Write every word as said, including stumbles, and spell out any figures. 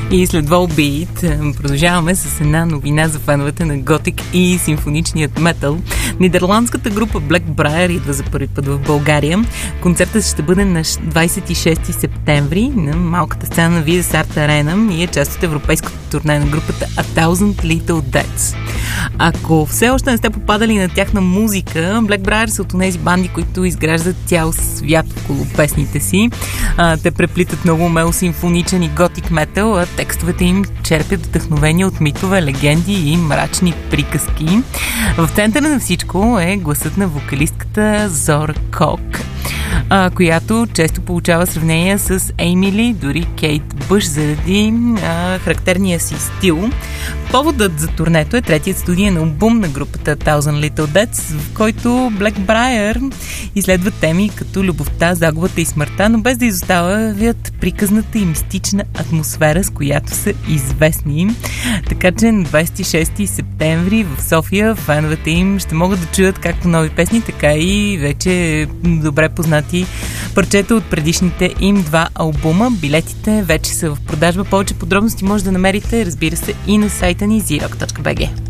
И след Volbeat продължаваме с една новина за феновете на готик и симфоничният метал. Нидерландската група Blackbriar идва за първи път в България. Концертът ще бъде на двадесет и шести септември на малката сцена на Vidas Art Arena и е част от европейското турне на групата A Thousand Little Deaths. Ако все още не сте попадали на тяхна музика, Blackbriar са от тези банди, които изграждат цял свят около песните си. А, те преплитат много умело симфоничен и готик метал, а текстовете им черпят вдъхновение от митове, легенди и мрачни приказки. В центъра на всичко е гласът на вокалистката Зора Кок, а, която често получава сравнения с Емили, дори Кейт Бъш, заради а, характерния си стил. Поводът за турнето е третият студиен албум на групата Thousand Little Deaths, в който Blackbriar изследва теми като любовта, загубата и смъртта, но без да изоставят приказната и мистична атмосфера, с която са известни. Така че на двадесет и шести септември в София феновете им ще могат да чуят както нови песни, така и вече добре познати парчета от предишните им два албума. Билетите вече са в продажба. Повече подробности може да намерите, разбира се, и на сайта ни зирок точка би джи.